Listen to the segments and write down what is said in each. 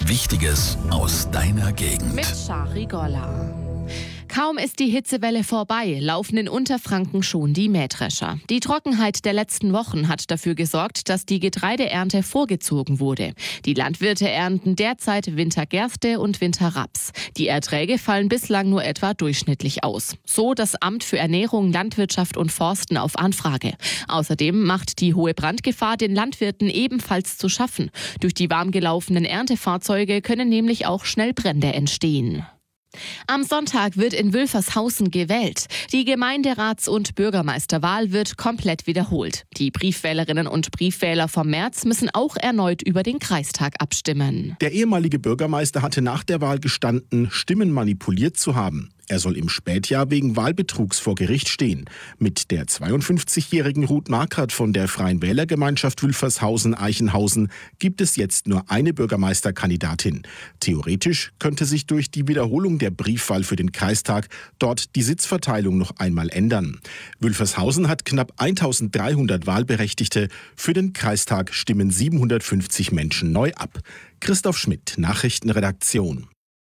Wichtiges aus deiner Gegend. Mit Shari Golla. Kaum ist die Hitzewelle vorbei, laufen in Unterfranken schon die Mähdrescher. Die Trockenheit der letzten Wochen hat dafür gesorgt, dass die Getreideernte vorgezogen wurde. Die Landwirte ernten derzeit Wintergerste und Winterraps. Die Erträge fallen bislang nur etwa durchschnittlich aus. So das Amt für Ernährung, Landwirtschaft und Forsten auf Anfrage. Außerdem macht die hohe Brandgefahr den Landwirten ebenfalls zu schaffen. Durch die warm gelaufenen Erntefahrzeuge können nämlich auch schnell Brände entstehen. Am Sonntag wird in Wülfershausen gewählt. Die Gemeinderats- und Bürgermeisterwahl wird komplett wiederholt. Die Briefwählerinnen und Briefwähler vom März müssen auch erneut über den Kreistag abstimmen. Der ehemalige Bürgermeister hatte nach der Wahl gestanden, Stimmen manipuliert zu haben. Er soll im Spätjahr wegen Wahlbetrugs vor Gericht stehen. Mit der 52-jährigen Ruth Markert von der Freien Wählergemeinschaft Wülfershausen-Eichenhausen gibt es jetzt nur eine Bürgermeisterkandidatin. Theoretisch könnte sich durch die Wiederholung der Briefwahl für den Kreistag dort die Sitzverteilung noch einmal ändern. Wülfershausen hat knapp 1300 Wahlberechtigte. Für den Kreistag stimmen 750 Menschen neu ab. Christoph Schmidt, Nachrichtenredaktion.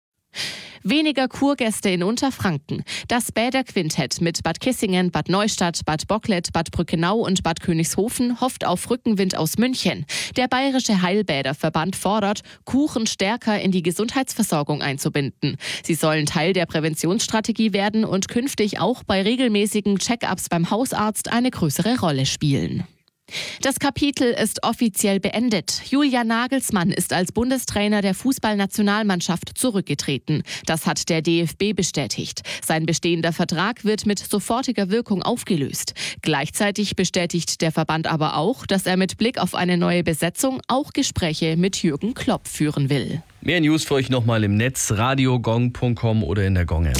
Weniger Kurgäste in Unterfranken. Das Bäderquintett mit Bad Kissingen, Bad Neustadt, Bad Bocklet, Bad Brückenau und Bad Königshofen hofft auf Rückenwind aus München. Der Bayerische Heilbäderverband fordert, Kuchen stärker in die Gesundheitsversorgung einzubinden. Sie sollen Teil der Präventionsstrategie werden und künftig auch bei regelmäßigen Check-ups beim Hausarzt eine größere Rolle spielen. Das Kapitel ist offiziell beendet. Julian Nagelsmann ist als Bundestrainer der Fußballnationalmannschaft zurückgetreten. Das hat der DFB bestätigt. Sein bestehender Vertrag wird mit sofortiger Wirkung aufgelöst. Gleichzeitig bestätigt der Verband aber auch, dass er mit Blick auf eine neue Besetzung auch Gespräche mit Jürgen Klopp führen will. Mehr News für euch nochmal im Netz, radiogong.com oder in der Gong-App.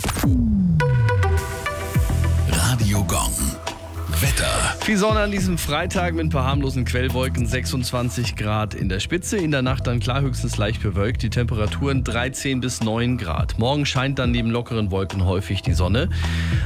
Radio Gong. Wetter. Viel Sonne an diesem Freitag mit ein paar harmlosen Quellwolken, 26 Grad in der Spitze. In der Nacht dann klar höchstens leicht bewölkt, die Temperaturen 13 bis 9 Grad. Morgen scheint dann neben lockeren Wolken häufig die Sonne.